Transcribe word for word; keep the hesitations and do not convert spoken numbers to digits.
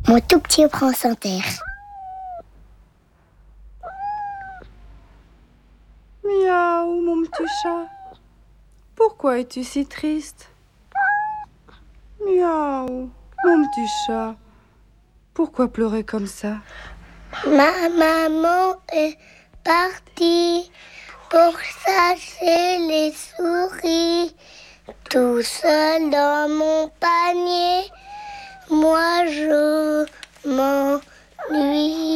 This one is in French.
Mon tout petit prince inter. Miaou, mon petit chat. Pourquoi es-tu si triste? Miaou, mon petit chat. Pourquoi pleurer comme ça? Ma maman est partie pour chasser les souris. Tout seul dans mon panier, moi je m'ennuie.